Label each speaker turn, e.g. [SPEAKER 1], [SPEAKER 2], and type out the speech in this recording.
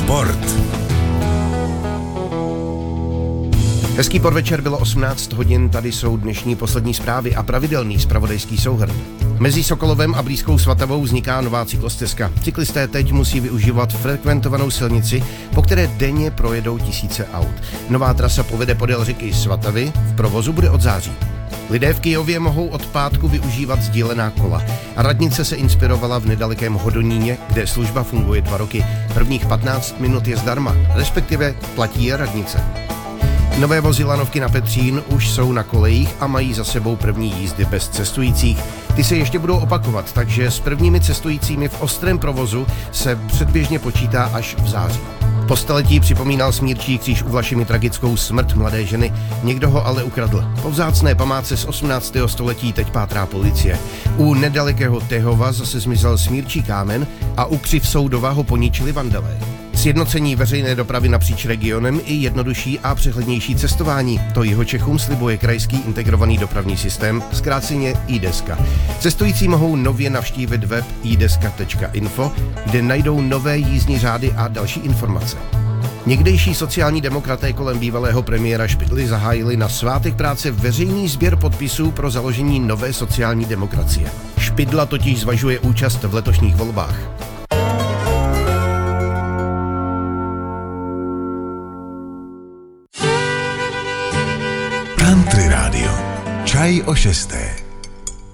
[SPEAKER 1] Sport.
[SPEAKER 2] Hezký podvečer, bylo 18 hodin, tady jsou dnešní poslední zprávy a pravidelný zpravodajský souhrn. Mezi Sokolovem a blízkou Svatavou vzniká nová cyklostezka. Cyklisté teď musí využívat frekventovanou silnici, po které denně projedou tisíce aut. Nová trasa povede podél řeky Svatavy, v provozu bude od září. Lidé v Kyjově mohou od pátku využívat sdílená kola. A radnice se inspirovala v nedalekém Hodoníně, kde služba funguje 2 roky. Prvních 15 minut je zdarma, respektive platí je radnice. Nové vozy lanovky na Petřín už jsou na kolejích a mají za sebou první jízdy bez cestujících. Ty se ještě budou opakovat, takže s prvními cestujícími v ostrém provozu se předběžně počítá až v září. Po staletí připomínal Smírčí kříž u Vlašimi tragickou smrt mladé ženy, někdo ho ale ukradl. Po vzácné památce z 18. století teď pátrá policie. U nedalekého Tehova zase zmizel Smírčí kámen a u Křivsoudova ho poničili vandalé. Sjednocení veřejné dopravy napříč regionem i jednodušší a přehlednější cestování. To Jihočechům slibuje krajský integrovaný dopravní systém, zkráceně iDeska. Cestující mohou nově navštívit web iDeska.info, kde najdou nové jízdní řády a další informace. Někdejší sociální demokraté kolem bývalého premiéra Špidly zahájili na svátek práce veřejný sběr podpisů pro založení nové sociální demokracie. Špidla totiž zvažuje účast v letošních volbách.
[SPEAKER 1] Country Radio. Čaj o 6.